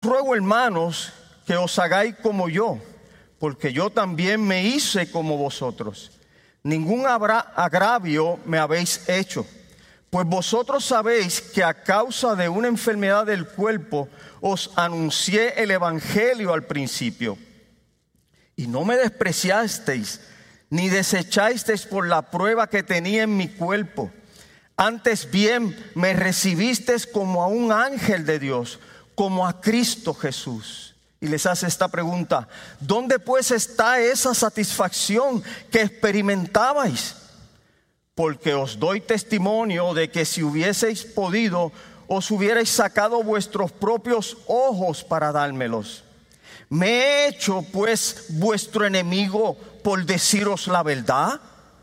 ruego, hermanos, que os hagáis como yo, porque yo también me hice como vosotros. Ningún agravio me habéis hecho, pues vosotros sabéis que a causa de una enfermedad del cuerpo os anuncié el evangelio al principio. Y no me despreciasteis, ni desechasteis por la prueba que tenía en mi cuerpo. Antes bien me recibisteis como a un ángel de Dios, como a Cristo Jesús. Y les hace esta pregunta: ¿dónde pues está esa satisfacción que experimentabais? Porque os doy testimonio de que si hubieseis podido, os hubierais sacado vuestros propios ojos para dármelos. ¿Me he hecho pues vuestro enemigo por deciros la verdad?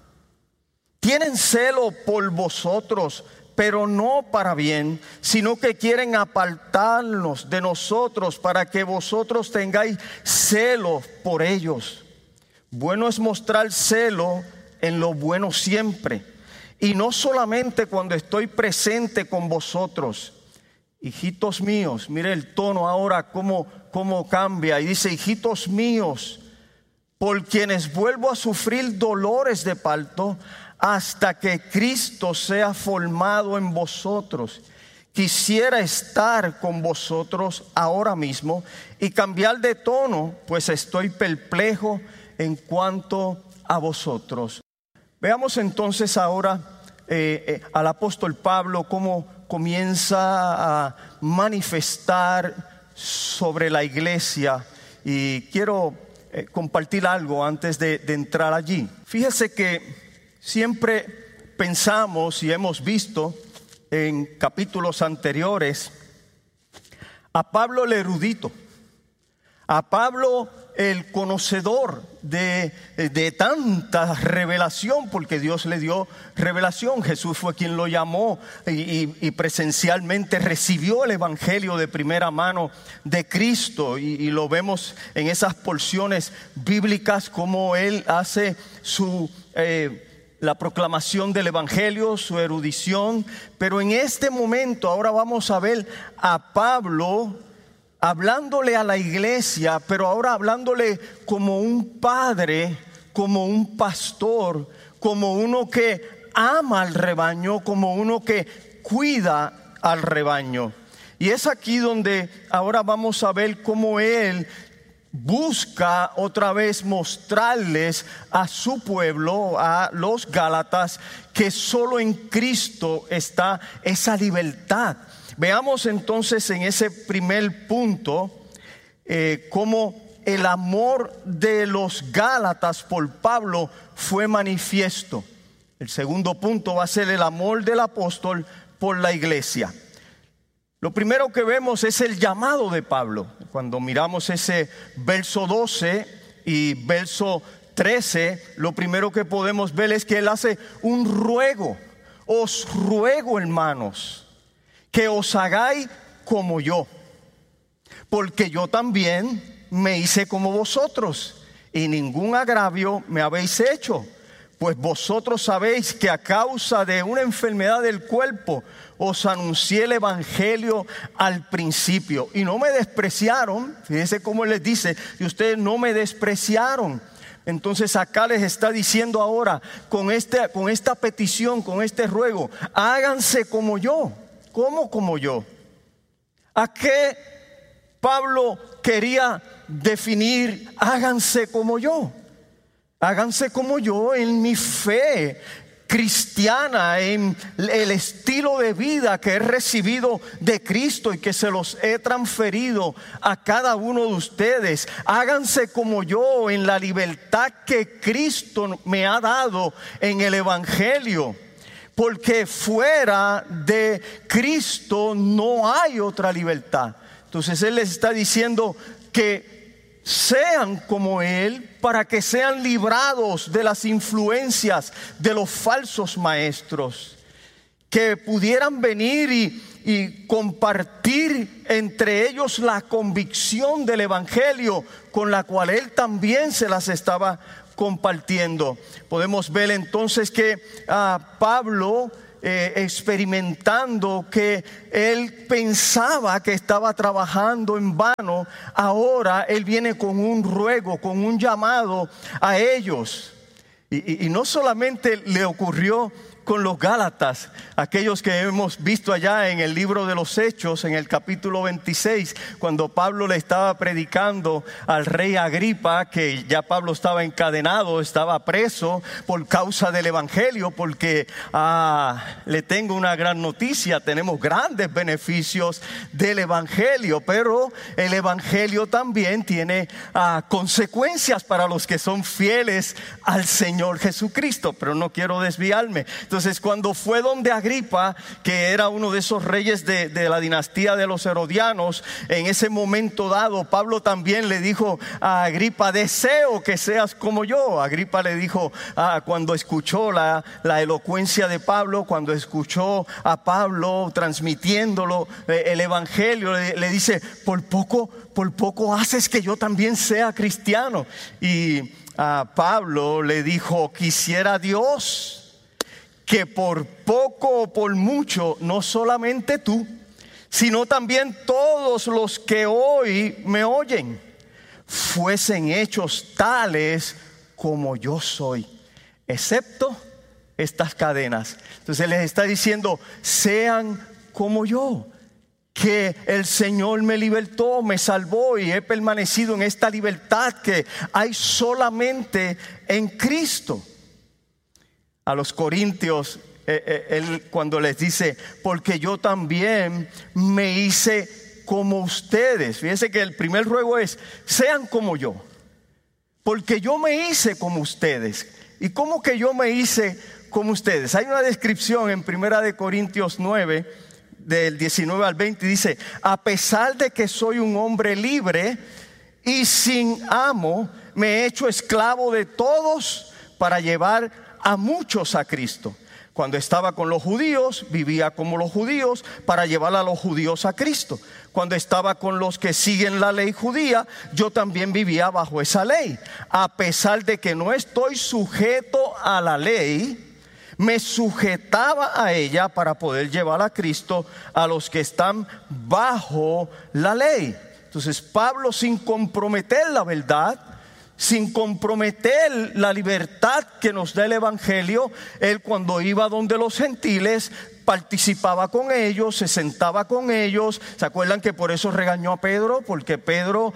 Tienen celo por vosotros, pero no para bien, sino que quieren apartarnos de nosotros para que vosotros tengáis celo por ellos. Bueno es mostrar celo en lo bueno siempre, y no solamente cuando estoy presente con vosotros. Hijitos míos, mire el tono ahora cómo cambia, y dice: hijitos míos, por quienes vuelvo a sufrir dolores de parto, hasta que Cristo sea formado en vosotros. Quisiera estar con vosotros ahora mismo y cambiar de tono, pues estoy perplejo en cuanto a vosotros. Veamos entonces ahora al apóstol Pablo cómo comienza a manifestar sobre la iglesia, y quiero compartir algo antes de entrar allí. Fíjese que siempre pensamos y hemos visto en capítulos anteriores a Pablo el erudito, a Pablo el conocedor de tanta revelación, porque Dios le dio revelación. Jesús fue quien lo llamó y presencialmente recibió el evangelio de primera mano de Cristo, y lo vemos en esas porciones bíblicas como él hace la proclamación del evangelio, su erudición. Pero en este momento ahora vamos a ver a Pablo hablándole a la iglesia, pero ahora hablándole como un padre, como un pastor, como uno que ama al rebaño, como uno que cuida al rebaño. Y es aquí donde ahora vamos a ver cómo él busca otra vez mostrarles a su pueblo, a los Gálatas, que solo en Cristo está esa libertad. Veamos entonces en ese primer punto cómo el amor de los Gálatas por Pablo fue manifiesto. El segundo punto va a ser el amor del apóstol por la iglesia. Lo primero que vemos es el llamado de Pablo. Cuando miramos ese verso 12 y verso 13, lo primero que podemos ver es que él hace un ruego. Os ruego, hermanos, que os hagáis como yo, porque yo también me hice como vosotros, y ningún agravio me habéis hecho. Pues vosotros sabéis que a causa de una enfermedad del cuerpo os anuncié el evangelio al principio, y no me despreciaron. Fíjense cómo les dice: y ustedes no me despreciaron. Entonces acá les está diciendo ahora, con esta petición, con este ruego: háganse como yo. ¿Cómo como yo? ¿A qué Pablo quería definir háganse como yo? Háganse como yo en mi fe cristiana, en el estilo de vida que he recibido de Cristo y que se los he transferido a cada uno de ustedes. Háganse como yo en la libertad que Cristo me ha dado en el evangelio, porque fuera de Cristo no hay otra libertad. Entonces él les está diciendo que sean como Él, para que sean librados de las influencias de los falsos maestros, que pudieran venir y compartir entre ellos la convicción del evangelio con la cual Él también se las estaba compartiendo. Podemos ver entonces que Pablo experimentando que él pensaba que estaba trabajando en vano, ahora él viene con un ruego, con un llamado a ellos. Y no solamente le ocurrió con los Gálatas, aquellos que hemos visto allá en el libro de los Hechos, en el capítulo 26, cuando Pablo le estaba predicando al rey Agripa, que ya Pablo estaba encadenado, estaba preso por causa del evangelio, porque le tengo una gran noticia, tenemos grandes beneficios del evangelio, pero el evangelio también tiene consecuencias para los que son fieles al Señor Jesucristo, pero no quiero desviarme. Entonces, cuando fue donde Agripa, que era uno de esos reyes de la dinastía de los Herodianos, en ese momento dado, Pablo también le dijo a Agripa: deseo que seas como yo. Agripa le dijo, cuando escuchó la elocuencia de Pablo, cuando escuchó a Pablo transmitiéndolo el evangelio, le dice: por poco haces que yo también sea cristiano. Y Pablo le dijo: quisiera Dios que por poco o por mucho, no solamente tú, sino también todos los que hoy me oyen, fuesen hechos tales como yo soy, excepto estas cadenas. Entonces les está diciendo: sean como yo, que el Señor me libertó, me salvó y he permanecido en esta libertad que hay solamente en Cristo. A los corintios, él cuando les dice: porque yo también me hice como ustedes. Fíjense que el primer ruego es: sean como yo, porque yo me hice como ustedes. ¿Y cómo que yo me hice como ustedes? Hay una descripción en 1 Corintios 9, del 19 al 20, y dice: a pesar de que soy un hombre libre y sin amo, me he hecho esclavo de todos para llevar a muchos a Cristo. Cuando estaba con los judíos, vivía como los judíos para llevar a los judíos a Cristo. Cuando estaba con los que siguen la ley judía, yo también vivía bajo esa ley. A pesar de que no estoy sujeto a la ley, me sujetaba a ella para poder llevar a Cristo a los que están bajo la ley. Entonces Pablo, sin comprometer la verdad, sin comprometer la libertad que nos da el evangelio, él cuando iba donde los gentiles participaba con ellos, se sentaba con ellos. ¿Se acuerdan que por eso regañó a Pedro? Porque Pedro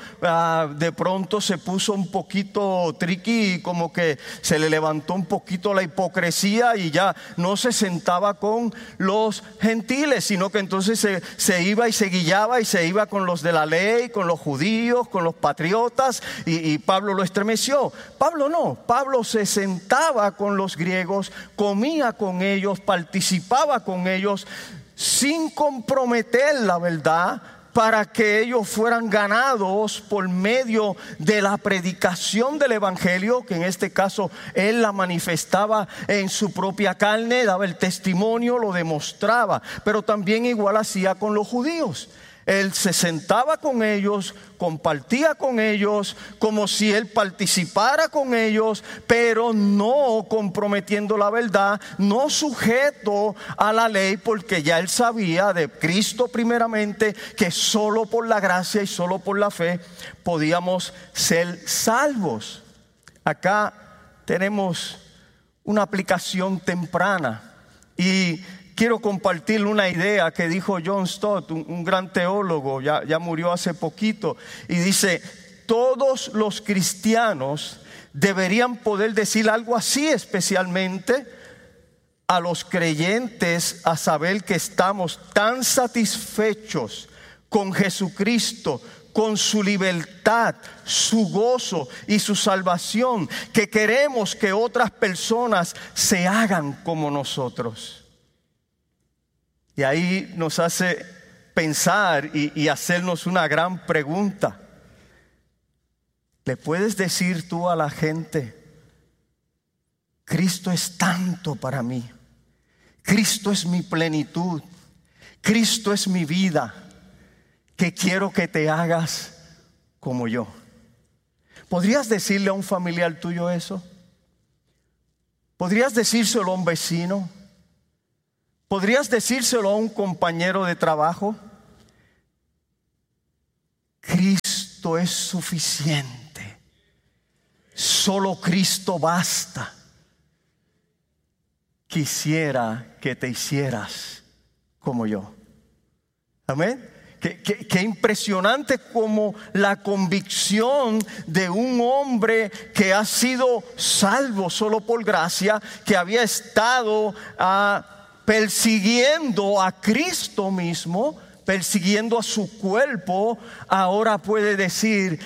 de pronto se puso un poquito tricky y como que se le levantó un poquito la hipocresía y ya no se sentaba con los gentiles, sino que entonces se iba y se guiaba y se iba con los de la ley, con los judíos, con los patriotas, y Pablo lo estremeció. Pablo no, Pablo se sentaba con los griegos, comía con ellos, participaba con ellos, sin comprometer la verdad, para que ellos fueran ganados por medio de la predicación del evangelio, que en este caso él la manifestaba en su propia carne, daba el testimonio, lo demostraba, pero también igual hacía con los judíos. Él se sentaba con ellos, compartía con ellos, como si él participara con ellos, pero no comprometiendo la verdad, no sujeto a la ley, porque ya él sabía de Cristo primeramente que solo por la gracia y solo por la fe podíamos ser salvos. Acá tenemos una aplicación temprana y quiero compartir una idea que dijo John Stott, un gran teólogo, ya murió hace poquito, y dice: todos los cristianos deberían poder decir algo así, especialmente a los creyentes, a saber que estamos tan satisfechos con Jesucristo, con su libertad, su gozo y su salvación, que queremos que otras personas se hagan como nosotros. Y ahí nos hace pensar y hacernos una gran pregunta. ¿Le puedes decir tú a la gente: Cristo es tanto para mí, Cristo es mi plenitud, Cristo es mi vida, que quiero que te hagas como yo? ¿Podrías decirle a un familiar tuyo eso? ¿Podrías decírselo a un vecino? ¿Podrías decírselo a un compañero de trabajo? Cristo es suficiente. Solo Cristo basta. Quisiera que te hicieras como yo. Amén. Qué impresionante como la convicción de un hombre que ha sido salvo solo por gracia, que había estado persiguiendo a Cristo mismo, persiguiendo a su cuerpo, ahora puede decir: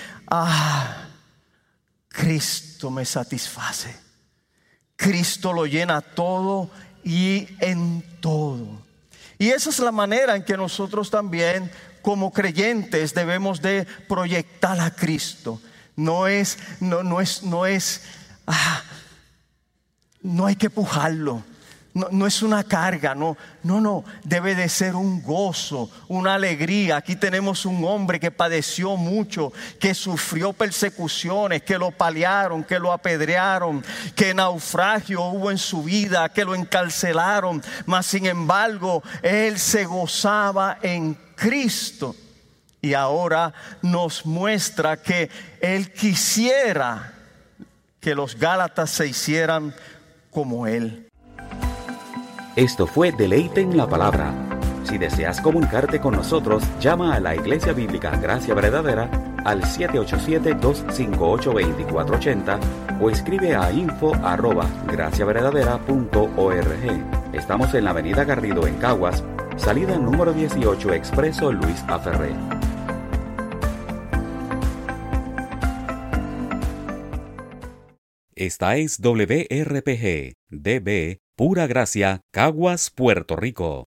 Cristo me satisface. Cristo lo llena todo y en todo. Y esa es la manera en que nosotros también, como creyentes, debemos de proyectar a Cristo. No hay que pujarlo. No es una carga, no, debe de ser un gozo, una alegría. Aquí tenemos un hombre que padeció mucho, que sufrió persecuciones, que lo paliaron, que lo apedrearon, que naufragio hubo en su vida, que lo encarcelaron, mas sin embargo él se gozaba en Cristo. Y ahora nos muestra que él quisiera que los Gálatas se hicieran como él. Esto fue Deleite en la Palabra. Si deseas comunicarte con nosotros, llama a la Iglesia Bíblica Gracia Verdadera al 787-258-2480 o escribe a info@graciaverdadera.org. Estamos en la avenida Garrido en Caguas, salida número 18, Expreso Luis A. Ferré. Esta es WRPG, DB, Pura Gracia, Caguas, Puerto Rico.